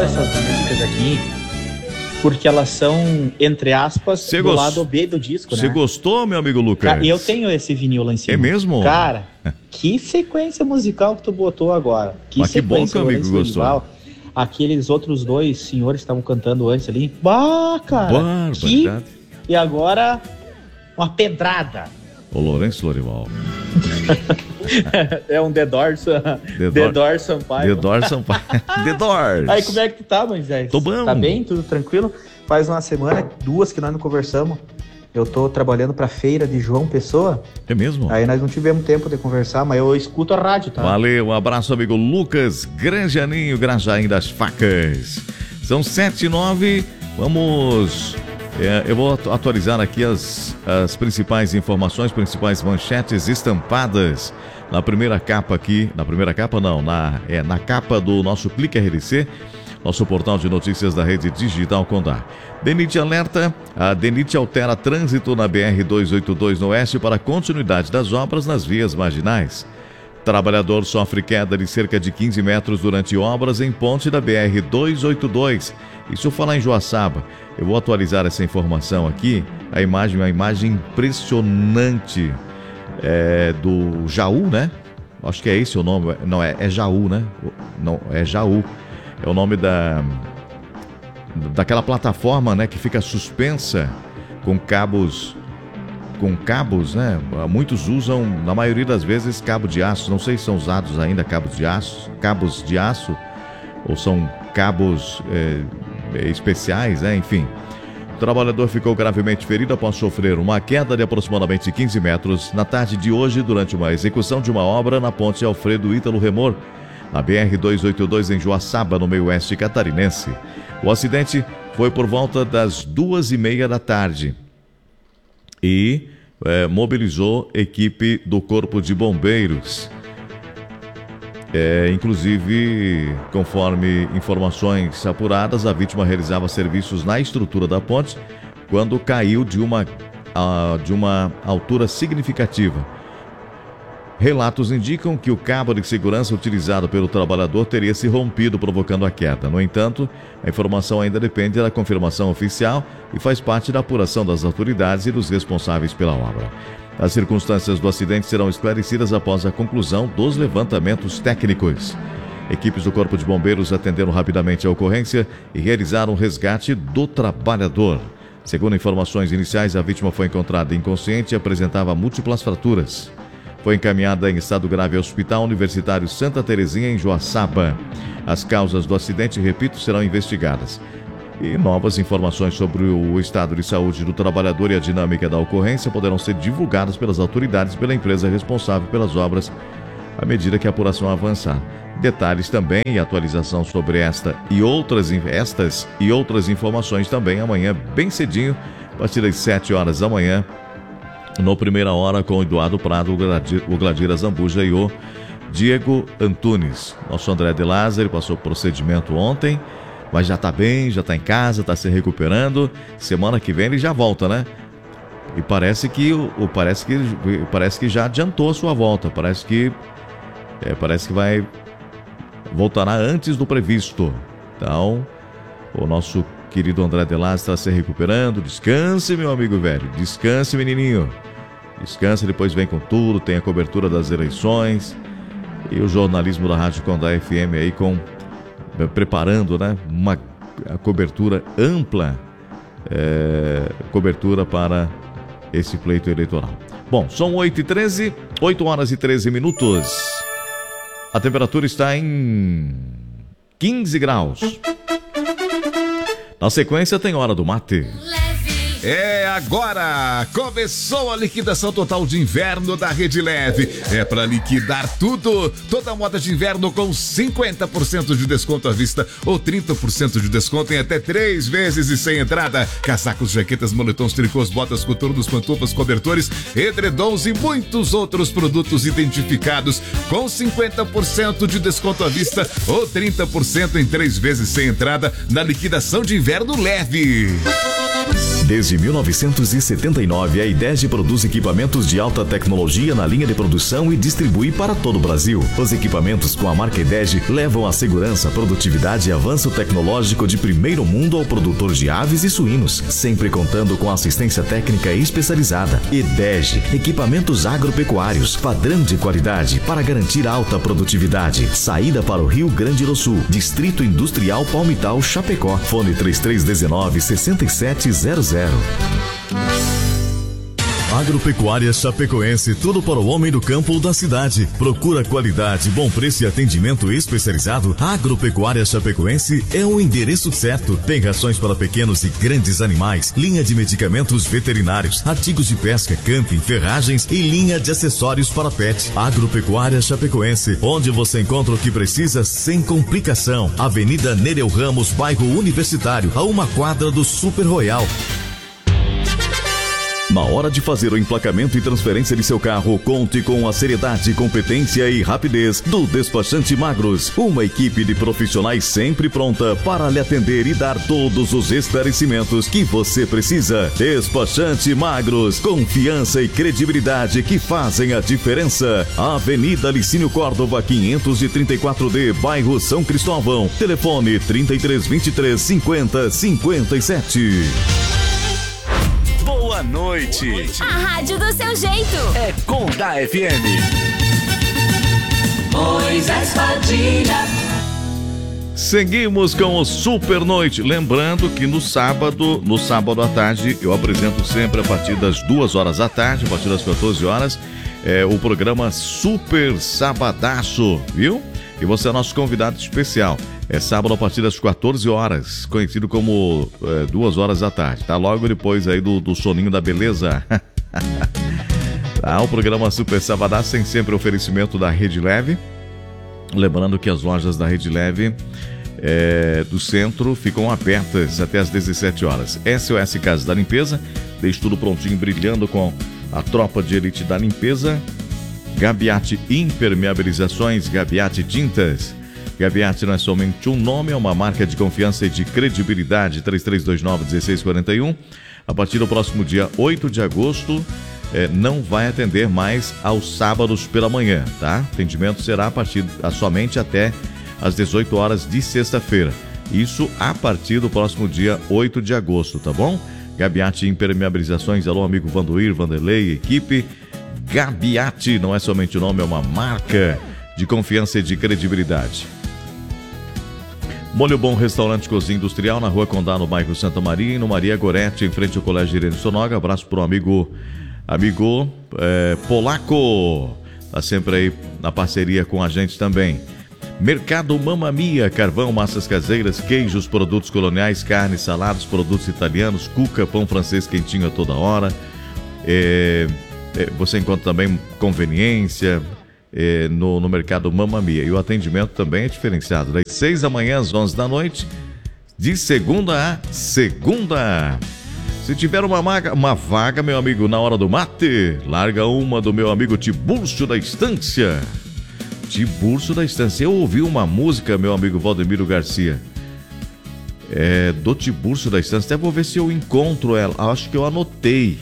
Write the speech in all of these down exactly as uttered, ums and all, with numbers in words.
essas músicas aqui porque elas são, entre aspas, Cê do gost... lado B do disco, Você né? gostou, meu amigo Lucas? E eu tenho esse vinil lá em cima. É mesmo? Cara, que sequência musical que tu botou agora. Que Mas que bom sequência, que o amigo Lourenço gostou. Lorival. Aqueles outros dois senhores que estavam cantando antes ali. Bah, cara. Barbaridade. Que... E agora, uma pedrada. O Lourenço Lorival. É um The Doors, The, The Doors Doors Sampaio. The Doors Sampaio. The Doors. Aí como é que tu tá, Moisés? Tô bom. Tá bem? Tudo tranquilo? Faz uma semana, duas que nós não conversamos. Eu tô trabalhando pra feira de João Pessoa. É mesmo? Aí nós não tivemos tempo de conversar, mas eu escuto a rádio, tá? Valeu, um abraço, amigo Lucas Granjaninho, Grajaim das Facas. São sete e nove, vamos... É, eu vou atualizar aqui as, as principais informações, principais manchetes estampadas na primeira capa aqui, na primeira capa não, na, é, na capa do nosso Clique R C, nosso portal de notícias da rede digital Condá. DENIT alerta, a DENIT altera trânsito na B R duzentos e oitenta e dois no oeste para continuidade das obras nas vias marginais. Trabalhador sofre queda de cerca de quinze metros durante obras em ponte da B R duzentos e oitenta e dois. E se eu falar em Joaçaba, eu vou atualizar essa informação aqui. A imagem, uma imagem impressionante é, do Jaú, né? Acho que é esse o nome. Não, é, é Jaú, né? Não, é Jaú. É o nome da daquela plataforma, né, que fica suspensa com cabos, com cabos, né? Muitos usam, na maioria das vezes, cabo de aço. Não sei se são usados ainda cabos de aço, cabos de aço, ou são cabos é, especiais, né? Enfim. O trabalhador ficou gravemente ferido após sofrer uma queda de aproximadamente quinze metros na tarde de hoje durante uma execução de uma obra na ponte Alfredo Ítalo Remor, na B R duzentos e oitenta e dois em Joaçaba, no meio oeste catarinense. O acidente foi por volta das duas e meia da tarde e é, mobilizou equipe do Corpo de Bombeiros. É, inclusive, conforme informações apuradas, a vítima realizava serviços na estrutura da ponte quando caiu de uma, a, de uma altura significativa. Relatos indicam que o cabo de segurança utilizado pelo trabalhador teria se rompido, provocando a queda. No entanto, a informação ainda depende da confirmação oficial e faz parte da apuração das autoridades e dos responsáveis pela obra. As circunstâncias do acidente serão esclarecidas após a conclusão dos levantamentos técnicos. Equipes do Corpo de Bombeiros atenderam rapidamente a ocorrência e realizaram o resgate do trabalhador. Segundo informações iniciais, a vítima foi encontrada inconsciente e apresentava múltiplas fraturas. Foi encaminhada em estado grave ao Hospital Universitário Santa Terezinha, em Joaçaba. As causas do acidente, repito, serão investigadas. E novas informações sobre o estado de saúde do trabalhador e a dinâmica da ocorrência poderão ser divulgadas pelas autoridades e pela empresa responsável pelas obras à medida que a apuração avançar. Detalhes também e atualização sobre esta e outras, estas e outras informações também amanhã, bem cedinho, a partir das sete horas da manhã, no Primeira Hora, com o Eduardo Prado, o Gladira Zambuja e o Diego Antunes. Nosso André de Lázaro passou por procedimento ontem, mas já tá bem, já tá em casa, tá se recuperando. Semana que vem ele já volta, né? E parece que, o, parece que, parece que já adiantou a sua volta. Parece que, é, parece que vai voltará antes do previsto. Então, o nosso querido André de Lázaro está se recuperando. Descanse, meu amigo velho. Descanse, menininho. Descanse, depois vem com tudo. Tem a cobertura das eleições. E o jornalismo da Rádio Condá F M aí com... preparando, né, uma cobertura ampla, é, cobertura para esse pleito eleitoral. Bom, são oito e treze, oito horas e treze minutos. A temperatura está em quinze graus. Na sequência tem Hora do Mate. É agora! Começou a liquidação total de inverno da Rede Leve. É para liquidar tudo. Toda a moda de inverno com cinquenta por cento de desconto à vista ou trinta por cento de desconto em até três vezes e sem entrada. Casacos, jaquetas, moletons, tricôs, botas, coturnos, pantufas, cobertores, edredons e muitos outros produtos identificados com cinquenta por cento de desconto à vista ou trinta por cento em três vezes sem entrada na liquidação de inverno Leve. Desde mil novecentos e setenta e nove, a IDEG produz equipamentos de alta tecnologia na linha de produção e distribui para todo o Brasil. Os equipamentos com a marca IDEG levam a segurança, produtividade e avanço tecnológico de primeiro mundo ao produtor de aves e suínos, sempre contando com assistência técnica especializada. IDEG, equipamentos agropecuários, padrão de qualidade para garantir alta produtividade. Saída para o Rio Grande do Sul, Distrito Industrial Palmital, Chapecó. Fone três três um nove, seis sete zero zero. Agropecuária Chapecoense, tudo para o homem do campo ou da cidade. Procura qualidade, bom preço e atendimento especializado. Agropecuária Chapecoense é o endereço certo. Tem rações para pequenos e grandes animais, linha de medicamentos veterinários, artigos de pesca, camping, ferragens e linha de acessórios para pet. Agropecuária Chapecoense, onde você encontra o que precisa sem complicação. Avenida Nereu Ramos, bairro Universitário, a uma quadra do Super Royal. Na hora de fazer o emplacamento e transferência de seu carro, conte com a seriedade, competência e rapidez do Despachante Magros. Uma equipe de profissionais sempre pronta para lhe atender e dar todos os esclarecimentos que você precisa. Despachante Magros, confiança e credibilidade que fazem a diferença. Avenida Licínio Córdova, quinhentos e trinta e quatro D, bairro São Cristóvão. Telefone trinta e três, vinte e três, cinquenta, cinquenta e sete. Boa noite. A rádio do seu jeito. É Conda F M. Moisés Padilha. Seguimos com o Super Noite. Lembrando que no sábado, no sábado à tarde, eu apresento sempre a partir das duas horas da tarde, a partir das quatorze horas, é, o programa Super Sabadaço, viu? E você é nosso convidado especial. É sábado a partir das quatorze horas, conhecido como é, duas horas da tarde. Tá logo depois aí do, do soninho da beleza. Tá, o programa Super Sabadaço tem sempre oferecimento da Rede Leve. Lembrando que as lojas da Rede Leve é, do centro ficam abertas até às dezessete horas. S O S Casa da Limpeza, deixe tudo prontinho, brilhando com a tropa de elite da limpeza. Gabiate Impermeabilizações, Gabiate Tintas. Gabiate não é somente um nome, é uma marca de confiança e de credibilidade. Três três dois nove, um seis quatro um. A partir do próximo dia oito de agosto, eh, não vai atender mais aos sábados pela manhã, tá? Atendimento será a partir, a, somente até às dezoito horas de sexta-feira. Isso a partir do próximo dia oito de agosto, tá bom? Gabiate Impermeabilizações, alô amigo Vandoir, Vanderlei, equipe. Gabiate não é somente o nome, é uma marca de confiança e de credibilidade. Molho Bom Restaurante Cozinha Industrial, na Rua Condá, no bairro Santa Maria, e no Maria Gorete, em frente ao Colégio Irene Sonoga. Abraço pro amigo, amigo é, Polaco, tá sempre aí na parceria com a gente também. Mercado Mamma Mia, carvão, massas caseiras, queijos, produtos coloniais, carnes, saladas, produtos italianos, cuca, pão francês quentinho a toda hora. É, é, você encontra também conveniência é, no, no Mercado Mamma Mia. E o atendimento também é diferenciado, das seis da manhã às onze da noite, de segunda a segunda. Se tiver uma vaga, uma vaga, meu amigo, na hora do mate, larga uma do meu amigo Tiburcio da Estância. Tiburcio da Estância. Eu ouvi uma música, meu amigo Valdemiro Garcia, é, do Tiburcio da Estância. Até vou ver se eu encontro ela. Acho que eu anotei.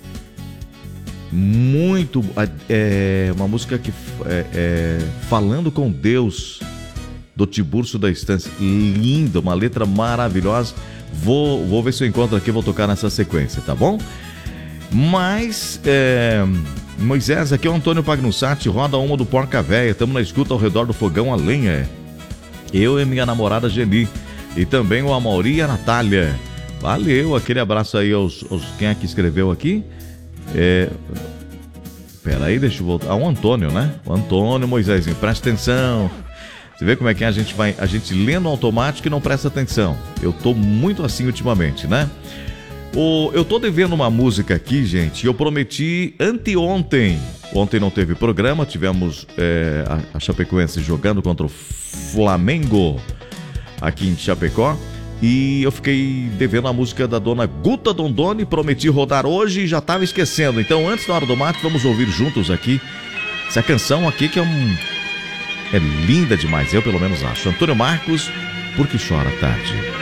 Muito. É, uma música que é, é, Falando com Deus, do Tiburcio da Estância. Linda, uma letra maravilhosa. Vou, vou ver se eu encontro aqui, vou tocar nessa sequência, tá bom? Mas, é, Moisés, aqui é o Antônio Pagnussati, roda uma do Porca Véia. Estamos na escuta ao redor do fogão a lenha. Eu e minha namorada Geni. E também o Amauri e a Natália. Valeu, aquele abraço aí aos, aos quem é que escreveu aqui? É, pera aí, deixa eu voltar. Ah, o Antônio, né? O Antônio, Moisésinho, presta atenção. Você vê como é que é? A gente vai, a gente lê no automático e não presta atenção. Eu tô muito assim ultimamente, né? O, eu tô devendo uma música aqui, gente. Eu prometi anteontem. Ontem não teve programa, tivemos é, a, a Chapecoense jogando contra o Flamengo aqui em Chapecó. E eu fiquei devendo a música da dona Guta Dondoni, prometi rodar hoje e já estava esquecendo. Então, antes da hora do mate, vamos ouvir juntos aqui essa canção aqui que é um... é linda demais, eu pelo menos acho. Antônio Marcos, Por Que Chora Tarde.